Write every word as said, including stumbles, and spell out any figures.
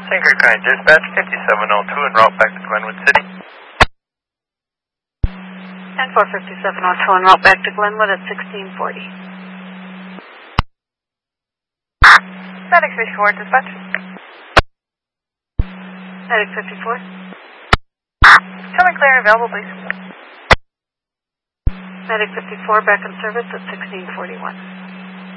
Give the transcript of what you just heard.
Anchor Kind Dispatch fifty-seven oh two en route back to Glenwood City. ten four fifty-seven oh two en route back to Glenwood at sixteen forty. Medic fifty-four, dispatch. Medic fifty-four. Show me clear and available, please. Medic fifty-four back in service at sixteen forty-one.